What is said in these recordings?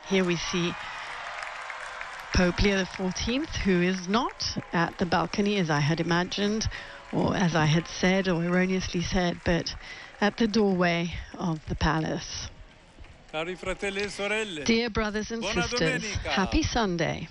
Here we see Pope Leo XIV, who is not at the balcony as I had imagined, or as I had said, or erroneously said, but at the doorway of the palace. Cari fratelli e sorelle, Dear brothers and buona sisters, domenica. happy Sunday.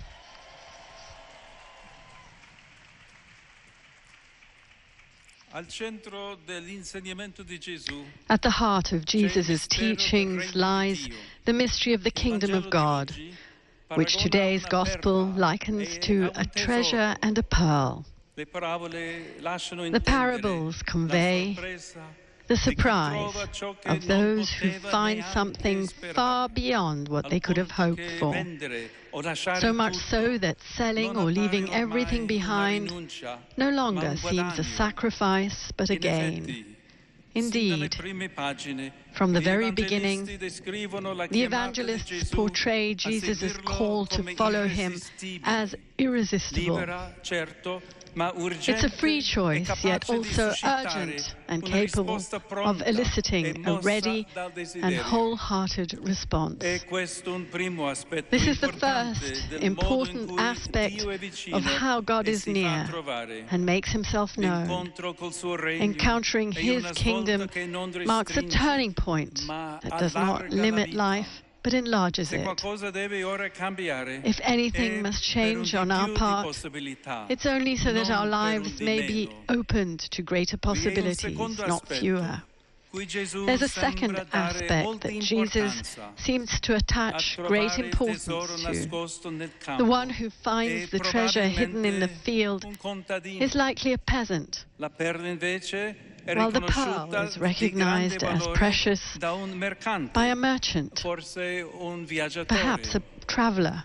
Al centro dell'insegnamento di Gesù, At the heart of Jesus' teachings lies the mystery of the kingdom of God, which today's gospel likens to a treasure and a pearl. The parables convey the surprise of those who find something far beyond what they could have hoped for. So much so that selling or leaving everything behind no longer seems a sacrifice but a gain. Indeed, from the very beginning, the evangelists portray Jesus' call to follow him as irresistible. It's a free choice, yet also urgent and capable of eliciting a ready and wholehearted response. This is the first important aspect of how God is near and makes himself known. Encountering his kingdom marks a turning point that does not limit life, but enlarges it. If anything must change on our part, it's only so that our lives may be opened to greater possibilities, not fewer. There's a second aspect that Jesus seems to attach great importance to. The one who finds the treasure hidden in the field is likely a peasant, while the pearl is recognized as precious by a merchant, perhaps a traveler.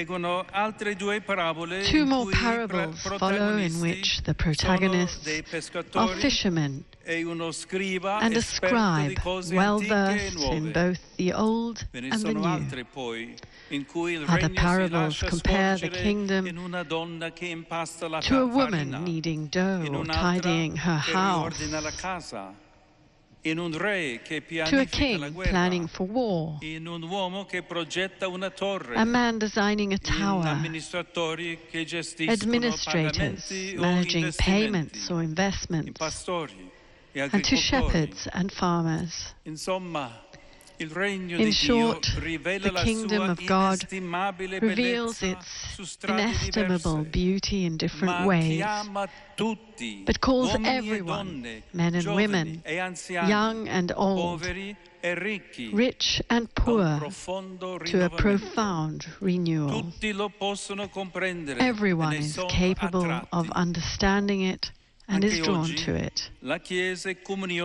Two more parables follow in which the protagonists are fishermen and a scribe well-versed in both the old and the new. Other parables compare the kingdom to a woman kneading dough or tidying her house, to a king planning for war, a man designing a tower, administrators managing payments or investments, and to shepherds and farmers. In short, the kingdom of God reveals its inestimable beauty in different ways, but calls everyone, men and women, young and old, rich and poor, to a profound renewal. Everyone is capable of understanding it and is drawn to it.